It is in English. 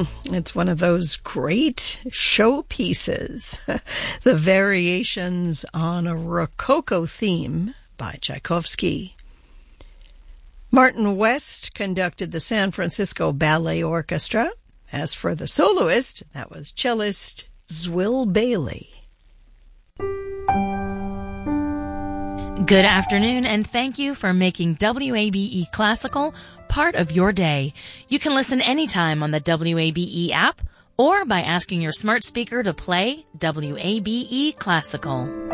It's one of those great showpieces, the Variations on a Rococo Theme by Tchaikovsky. Martin West conducted the San Francisco Ballet Orchestra. As for the soloist, that was cellist Zwill Bailey. Good afternoon, and thank you for making WABE Classical part of your day. You can listen anytime on the WABE app or by asking your smart speaker to play WABE Classical.